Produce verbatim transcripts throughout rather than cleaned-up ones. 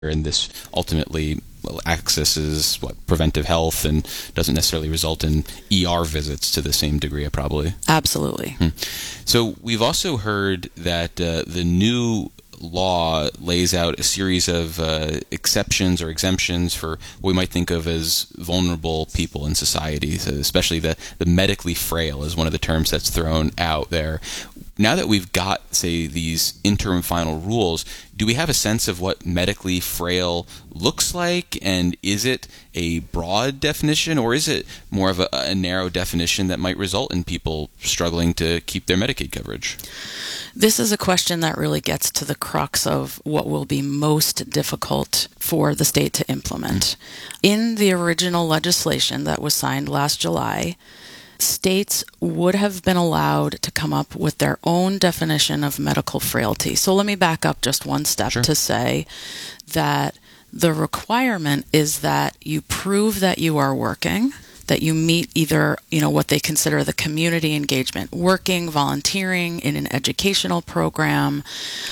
and this ultimately well, accesses what preventive health and doesn't necessarily result in E R visits to the same degree, probably. Absolutely. Hmm. So we've also heard that uh, the new law lays out a series of uh, exceptions or exemptions for what we might think of as vulnerable people in society, so especially the, the medically frail is one of the terms that's thrown out there. Now that we've got, say, these interim final rules, do we have a sense of what medically frail looks like? And is it a broad definition, or is it more of a, a narrow definition that might result in people struggling to keep their Medicaid coverage? This is a question that really gets to the crux of what will be most difficult for the state to implement. In the original legislation that was signed last July, states would have been allowed to come up with their own definition of medical frailty. So let me back up just one step Sure. to say that the requirement is that you prove that you are working, that you meet either, you know, what they consider the community engagement, working, volunteering in an educational program,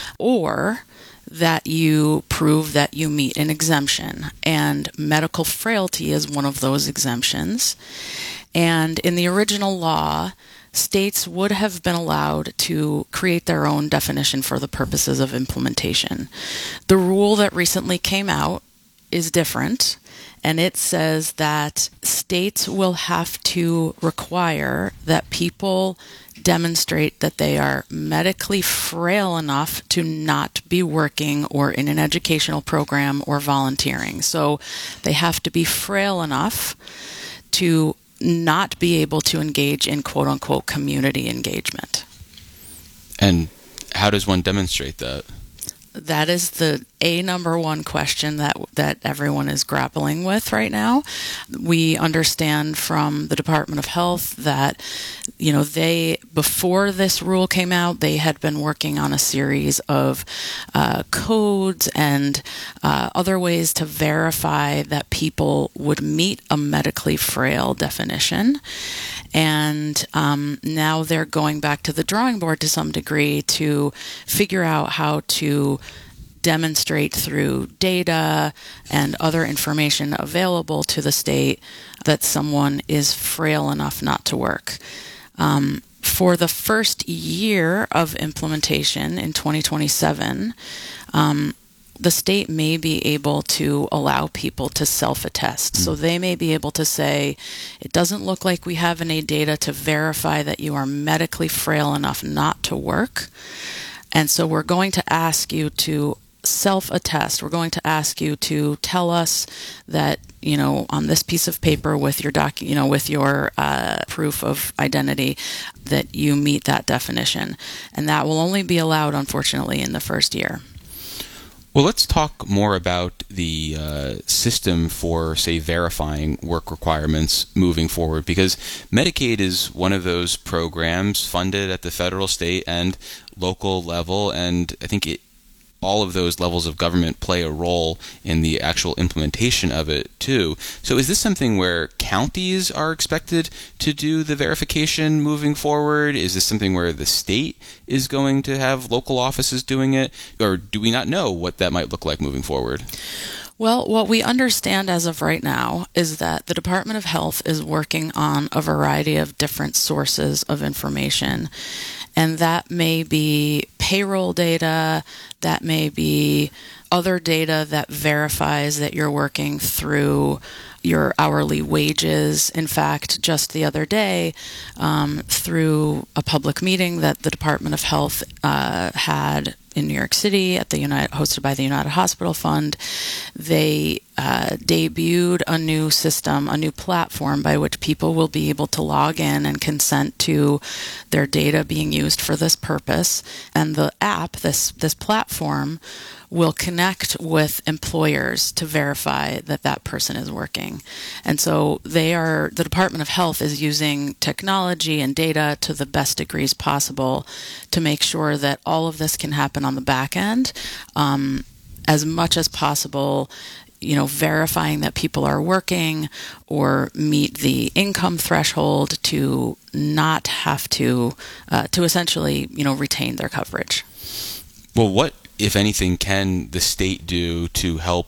or that you prove that you meet an exemption. And medical frailty is one of those exemptions. And in the original law, states would have been allowed to create their own definition for the purposes of implementation. The rule that recently came out is different, and it says that states will have to require that people demonstrate that they are medically frail enough to not be working or in an educational program or volunteering. So they have to be frail enough to not be able to engage in quote-unquote community engagement. And how does one demonstrate that? That is the a number one question that that everyone is grappling with right now. We understand from the Department of Health that, you know, they, before this rule came out, they had been working on a series of uh, codes and uh, other ways to verify that people would meet a medically frail definition. And um, now they're going back to the drawing board to some degree to figure out how to demonstrate through data and other information available to the state that someone is frail enough not to work. Um, for the first year of implementation in twenty twenty-seven, um, the state may be able to allow people to self-attest. Mm. So they may be able to say, it doesn't look like we have any data to verify that you are medically frail enough not to work. And so we're going to ask you to self-attest. We're going to ask you to tell us that, you know, on this piece of paper with your doc, you know, with your uh, proof of identity, that you meet that definition. And that will only be allowed, unfortunately, in the first year. Well, let's talk more about the uh, system for, say, verifying work requirements moving forward, because Medicaid is one of those programs funded at the federal, state, and local level, and I think it all of those levels of government play a role in the actual implementation of it too. So is this something where counties are expected to do the verification moving forward? Is this something where the state is going to have local offices doing it? Or do we not know what that might look like moving forward? Well, what we understand as of right now is that the Department of Health is working on a variety of different sources of information. And that may be payroll data, that may be other data that verifies that you're working through your hourly wages. In fact, just the other day, um, through a public meeting that the Department of Health uh, had in New York City at the United, hosted by the United Hospital Fund, they uh, debuted a new system, a new platform by which people will be able to log in and consent to their data being used for this purpose. And the app, this this platform, will connect with employers to verify that that person is working. And so they are, the Department of Health is using technology and data to the best degrees possible to make sure that all of this can happen on the back end, um, as much as possible, you know, verifying that people are working or meet the income threshold to not have to, uh, to essentially, you know, retain their coverage. Well, what if anything, can the state do to help